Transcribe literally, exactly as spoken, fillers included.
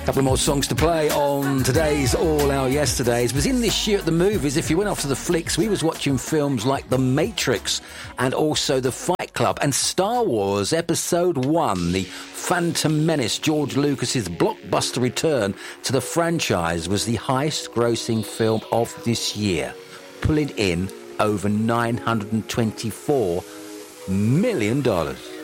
Couple more songs to play on today's All Our Yesterdays. It was in this year at the movies. If you went off to the flicks, we was watching films like The Matrix and also The Fight Club and Star Wars Episode one, The Phantom Menace. George Lucas's blockbuster return to the franchise was the highest grossing film of this year, pulling in over nine hundred twenty-four million dollars.